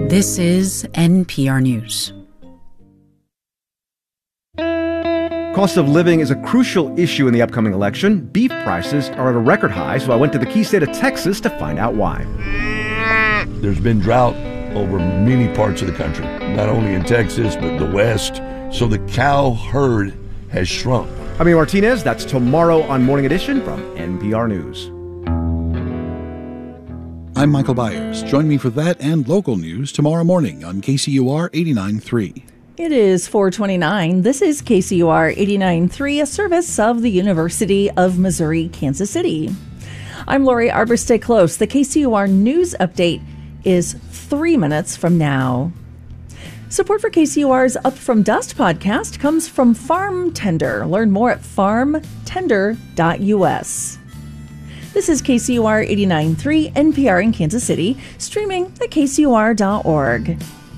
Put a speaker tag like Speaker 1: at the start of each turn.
Speaker 1: This is NPR News.
Speaker 2: Cost of living is a crucial issue in the upcoming election. Beef prices are at a record high, so I went to the key state of Texas to find out why.
Speaker 3: There's been drought over many parts of the country, not only in Texas, but the West. So the cow herd has shrunk.
Speaker 2: Jaime Martinez, that's tomorrow on Morning Edition from NPR News.
Speaker 4: I'm Michael Byers. Join me for that and local news tomorrow morning on KCUR 89.3.
Speaker 5: It is 4:29. This is KCUR 89.3, a service of the University of Missouri, Kansas City. I'm Lori Arborstay Close. The KCUR News Update is 3 minutes from now. Support for KCUR's Up From Dust podcast comes from Farm Tender. Learn more at farmtender.us. This is KCUR 89.3, NPR in Kansas City, streaming at kcur.org.